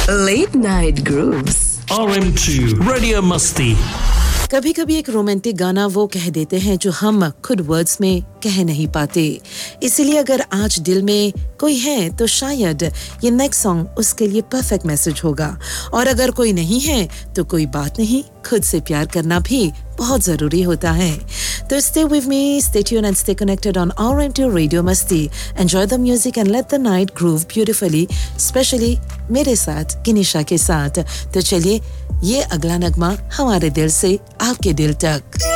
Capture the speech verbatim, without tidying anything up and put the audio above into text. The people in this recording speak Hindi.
Late Night Grooves. R M two Radio Musti. कभी कभी एक रोमांटिक गाना वो कह देते हैं जो हम खुद वर्ड्स में कह नहीं पाते, इसलिए अगर आज दिल में कोई है तो शायद ये नेक्स्ट सॉन्ग उसके लिए परफेक्ट मैसेज होगा, और अगर कोई नहीं है तो कोई बात नहीं, खुद से प्यार करना भी बहुत जरूरी होता है। तो stay with me, stay tuned and stay connected on R M two Radio Masti. Enjoy the music and let the night groove beautifully, especially मेरे साथ किनिशा के साथ। तो चलिए ये अगला नगमा हमारे दिल से आपके दिल तक।